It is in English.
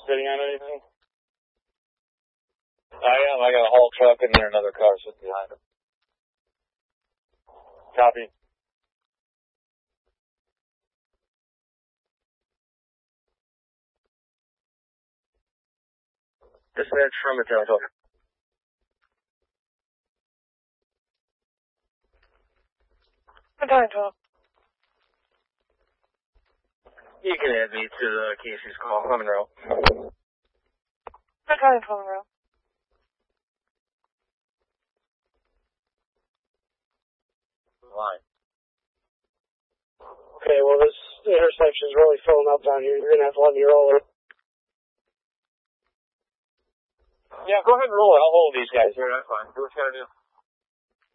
sitting on anything? I am. I got a haul truck and then another car sitting behind it. Copy. Dispatch from Metallica. Metallica. You can add me to Casey's call. I'm in row. Metallica Monroe. Line. Okay, well, this intersection's really filling up down here. You're going to have to let me roll it. Yeah, go ahead and roll it. I'll hold these guys here. That's fine. Do what you gotta do.